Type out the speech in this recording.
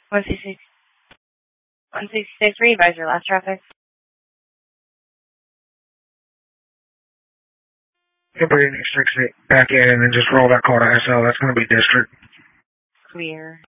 166, 166, re-advise your last traffic. Bring 6 back in and then just roll that car to SL. That's going to be district. Clear.